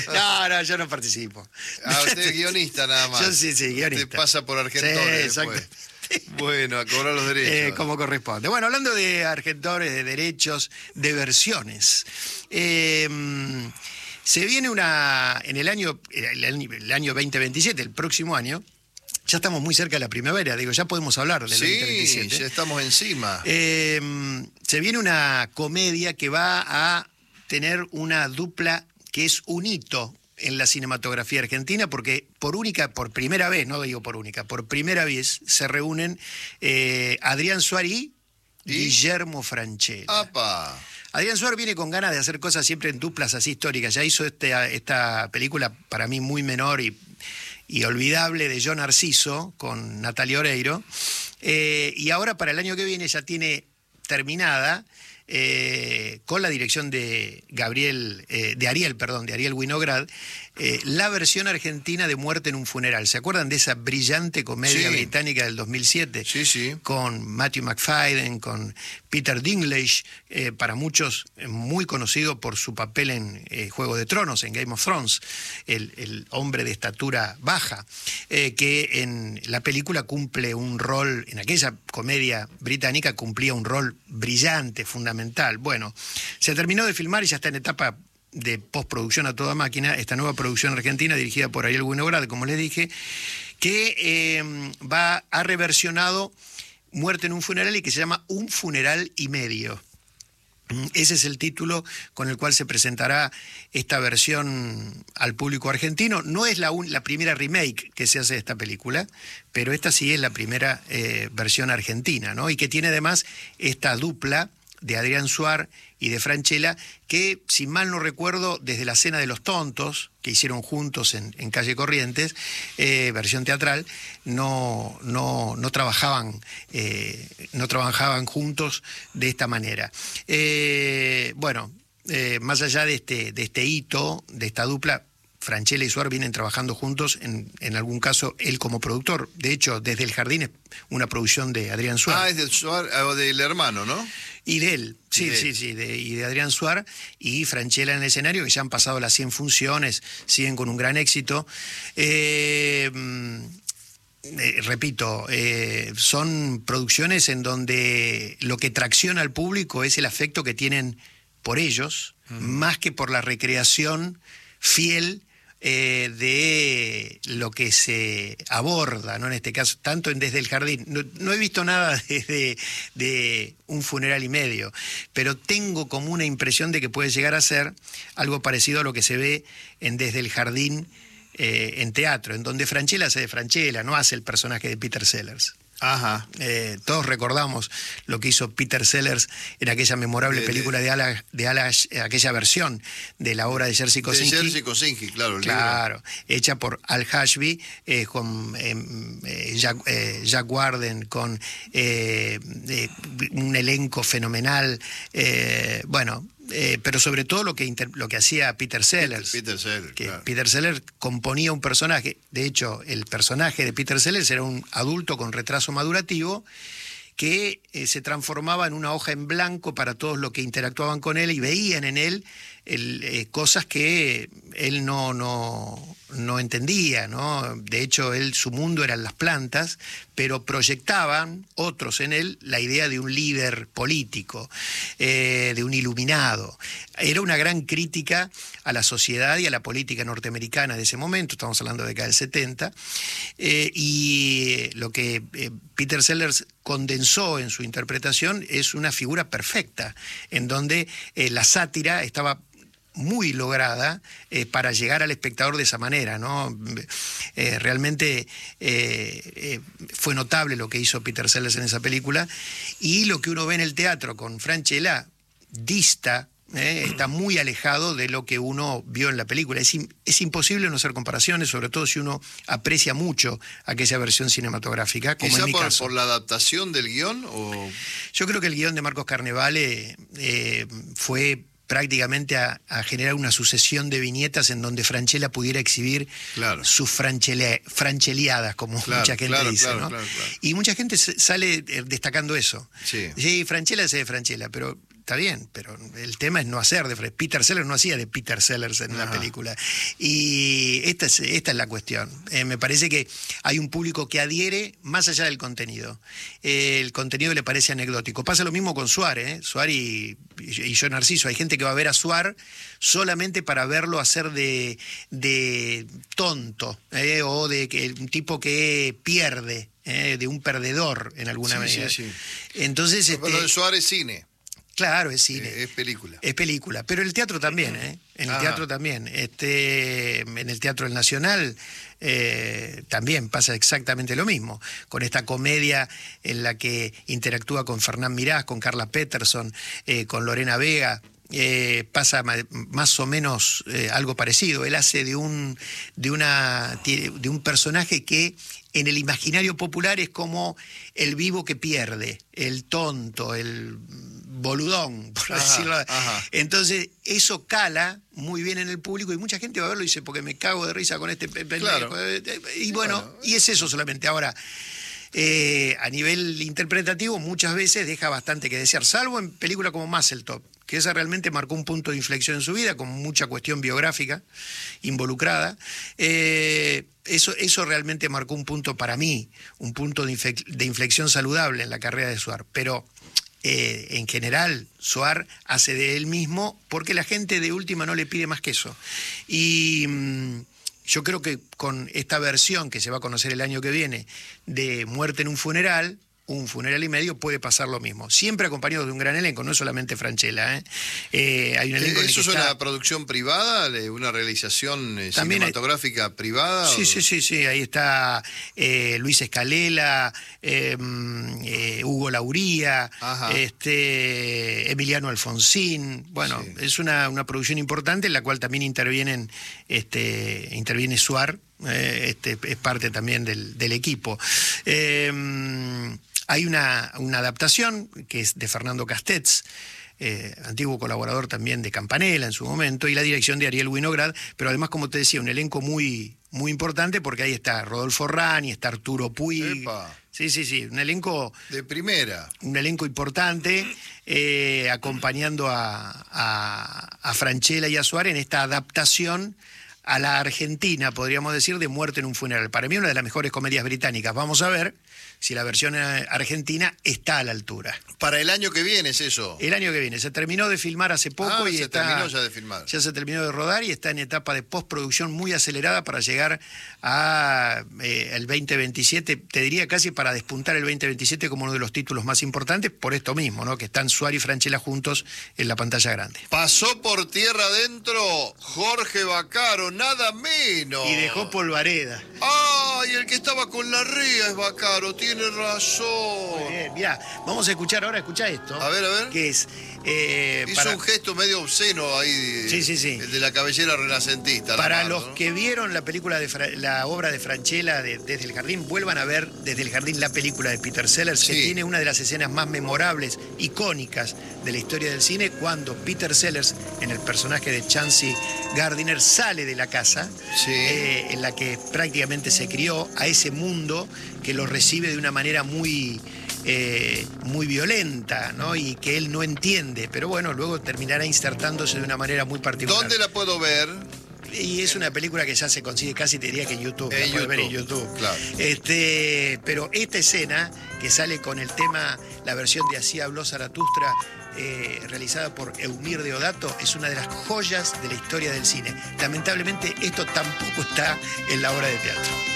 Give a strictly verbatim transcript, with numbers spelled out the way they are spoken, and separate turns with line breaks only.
No, no, yo no participo.
Ah, usted es guionista nada más.
Yo sí, sí, guionista.
Usted pasa por Argentores
Sí,
después. Bueno, a cobrar los derechos.
Eh, como corresponde. Bueno, hablando de Argentores, de derechos, de versiones. Eh, se viene una. En el año, el año, el año veinte veintisiete, el próximo año. Ya estamos muy cerca de la primavera, digo, ya podemos hablar del
sí,
veinte veintisiete.
Sí, ya estamos encima.
Eh, se viene una comedia que va a tener una dupla que es un hito en la cinematografía argentina, porque por única, por primera vez, no digo por única, por primera vez se reúnen eh, Adrián Suárez y, ¿Y? Guillermo Francella.
¡Apa!
Adrián Suárez viene con ganas de hacer cosas siempre en duplas así históricas. Ya hizo este, esta película para mí muy menor y, y olvidable de Yo Narciso con Natalia Oreiro. Eh, y ahora para el año que viene ya tiene terminada eh, con la dirección de Gabriel, eh, de Ariel, perdón, de Ariel Winograd, eh, la versión argentina de Muerte en un funeral. ¿Se acuerdan de esa brillante comedia
sí.
británica del dos mil siete?
Sí, sí.
Con Matthew McFadden, con Peter Dinklage, eh, para muchos eh, muy conocido por su papel en eh, Juego de Tronos, en Game of Thrones, el, el hombre de estatura baja, eh, que en la película cumple un rol, en aquella comedia británica cumplía un rol brillante, fundamental. Bueno, se terminó de filmar y ya está en etapa de postproducción a toda máquina, esta nueva producción argentina dirigida por Ariel Winograd, como les dije, que eh, va ha reversionado Muerte en un funeral y que se llama Un funeral y medio. Ese es el título con el cual se presentará esta versión al público argentino. No es la, un, la primera remake que se hace de esta película, pero esta sí es la primera eh, versión argentina, ¿no? Y que tiene además esta dupla de Adrián Suar y de Francella, que, si mal no recuerdo, desde la Cena de los Tontos, que hicieron juntos en, en Calle Corrientes, eh, versión teatral, no, no, no, trabajaban, eh, no trabajaban juntos de esta manera. Eh, bueno, eh, más allá de este, de este hito, de esta dupla, Francella y Suar vienen trabajando juntos, en, en algún caso él como productor. De hecho, Desde el Jardín es una producción de Adrián Suar.
Ah, es del Suar, o del hermano, ¿no?
Y de él, sí,
de
sí,
él.
sí, de, y de Adrián Suar y Francella en el escenario, que ya han pasado las cien funciones, siguen con un gran éxito. Eh, eh, repito, eh, son producciones en donde lo que tracciona al público es el afecto que tienen por ellos, mm. más que por la recreación fiel Eh, de lo que se aborda, ¿no? En este caso, tanto en Desde el Jardín. No, no he visto nada de, de Un funeral y medio, pero tengo como una impresión de que puede llegar a ser algo parecido a lo que se ve en Desde el Jardín eh, en teatro, en donde Francella hace de Francella, no hace el personaje de Peter Sellers.
Ajá.
Eh, todos recordamos lo que hizo Peter Sellers en aquella memorable
de,
película de Ala, de Ala, aquella versión de la obra de Jerzy Kosinski.
De Jerzy Kosinski, claro. El
claro,
libro.
Hecha por Al Hashby, eh, con eh, eh, Jack, eh, Jack Warden, con eh, eh, un elenco fenomenal. Eh, bueno... Eh, pero sobre todo lo que, inter, lo que hacía Peter Sellers.
Peter, Peter Sellers,
que
claro.
Peter Sellers componía un personaje. De hecho, el personaje de Peter Sellers era un adulto con retraso madurativo que eh, se transformaba en una hoja en blanco para todos los que interactuaban con él y veían en él el, eh, cosas que él no, no, no entendía, ¿no? De hecho, él, su mundo eran las plantas, pero proyectaban otros en él la idea de un líder político, eh, de un iluminado. Era una gran crítica a la sociedad y a la política norteamericana de ese momento, estamos hablando de década del setenta, eh, y lo que eh, Peter Sellers condensó en su interpretación es una figura perfecta, en donde eh, la sátira estaba muy lograda eh, para llegar al espectador de esa manera, ¿no? Eh, realmente eh, eh, fue notable lo que hizo Peter Sellers en esa película, y lo que uno ve en el teatro con Francella dista, eh, está muy alejado de lo que uno vio en la película. Es, in, es imposible no hacer comparaciones, sobre todo si uno aprecia mucho aquella versión cinematográfica, como
¿Quizá
en mi
por,
caso.
por la adaptación del guión? O...
Yo creo que el guión de Marcos Carnevale eh, fue prácticamente a, a generar una sucesión de viñetas en donde Francella pudiera exhibir
claro.
sus franchele, francheleadas, como
claro,
mucha gente
claro,
dice,
claro,
¿no?
Claro, claro.
Y mucha gente sale destacando eso.
Sí,
sí Francella es de Francella, pero está bien, pero el tema es no hacer de Fred. Peter Sellers no hacía de Peter Sellers en
Ajá.
la película. Y esta es, esta es la cuestión. Eh, me parece que hay un público que adhiere más allá del contenido. Eh, el contenido le parece anecdótico. Pasa lo mismo con Suar, ¿eh? Suar y, y yo Narciso. Hay gente que va a ver a Suar solamente para verlo hacer de, de tonto, ¿eh? O de que un tipo que pierde. Eh, de un perdedor en alguna
Sí,
medida.
sí, sí.
Entonces,
Pero
este,
lo de Suárez es cine,
claro, es cine.
eh, es película.
Es película, pero el teatro también, ¿eh? En el
Ajá.
teatro también. Este, en el Teatro del Nacional eh, también pasa exactamente lo mismo, con esta comedia en la que interactúa con Fernán Mirás, con Carla Peterson, eh, con Lorena Vega. Eh, pasa ma- más o menos eh, algo parecido. Él hace de un, de, una, de un personaje que en el imaginario popular es como el vivo que pierde, el tonto, el boludón, por
Ajá,
decirlo.
ajá.
Entonces, eso cala muy bien en el público y mucha gente va a verlo y dice, porque me cago de risa con este pe- pendejo.
Claro.
Y bueno,
Bueno.
y es eso solamente. Ahora, eh, a nivel interpretativo, muchas veces deja bastante que desear, salvo en películas como Top, que esa realmente marcó un punto de inflexión en su vida, con mucha cuestión biográfica involucrada. Eh, eso, eso realmente marcó un punto para mí, un punto de, infle- de inflexión saludable en la carrera de Suar. Pero eh, en general, Suar hace de él mismo porque la gente de última no le pide más que eso. Y mm, yo creo que con esta versión que se va a conocer el año que viene de Muerte en un funeral, un funeral y medio, puede pasar lo mismo. Siempre acompañado de un gran elenco, no es solamente Francella. ¿eh? Eh, hay un elenco en el
¿Eso
que
es
está...
una producción privada, le- una realización eh,
También hay-
cinematográfica privada?
Sí,
o-
sí, sí, sí, ahí está eh, Luis Escalela, eh, mm, eh, Hugo Lauría,
Ajá.
este, Emiliano Alfonsín. Bueno,
Sí.
es una, una producción importante en la cual también intervienen, este, interviene Suar, eh, este, es parte también del, del equipo. Eh, mm, hay una, una adaptación que es de Fernando Castells, eh, antiguo colaborador también de Campanella en su momento, y la dirección de Ariel Winograd, pero además, como te decía, un elenco muy, muy importante, porque ahí está Rodolfo Rani, está Arturo Puig.
Epa.
Sí, sí, sí, un elenco,
De primera.
un elenco importante, eh, acompañando a, a, a Francella y a Suárez en esta adaptación a la Argentina, podríamos decir, de Muerte en un funeral. Para mí, una de las mejores comedias británicas. Vamos a ver si la versión eh, argentina está a la altura.
Para el año que viene es eso.
El año que viene. Se terminó de filmar hace poco
Ah,
y
se
está,
terminó ya de filmar.
ya se terminó de rodar y está en etapa de postproducción muy acelerada para llegar a eh, el veinte veintisiete. Te diría casi para despuntar el veinte veintisiete como uno de los títulos más importantes, por esto mismo, ¿no? Que están Suárez y Francella juntos en la pantalla grande.
Pasó por tierra adentro Jorge Bacaro, nada menos.
Y dejó Polvareda.
¡Ay, el que estaba con la ría es Bacaro! Tiene razón.
Bien, mirá, vamos a escuchar ahora, escuchá esto.
A ver, a ver.
Que es... eh,
Hizo
para-
un gesto medio obsceno ahí.
Sí, sí, sí.
El de la cabellera renacentista. la
Para
mano,
los
¿no?
que vieron la película de Fra- la obra de Francella de Desde el Jardín, vuelvan a ver Desde el Jardín la película de Peter Sellers, que
Sí.
tiene una de las escenas más memorables, icónicas de la historia del cine, cuando Peter Sellers, en el personaje de Chancey Gardiner, sale de la casa
Sí.
eh, en la que prácticamente se crió, a ese mundo que lo recibe de una manera muy... eh, muy violenta, ¿no? Y que él no entiende, pero bueno, luego terminará insertándose de una manera muy particular.
¿Dónde la puedo ver?
Y es una película que ya se consigue casi, te diría que en YouTube,
En
la puedes ver en
YouTube,
YouTube.
claro.
Este, pero esta escena que sale con el tema, la versión de Así habló Zaratustra, eh, realizada por Eumir Deodato, es una de las joyas de la historia del cine. Lamentablemente esto tampoco está en la obra de teatro.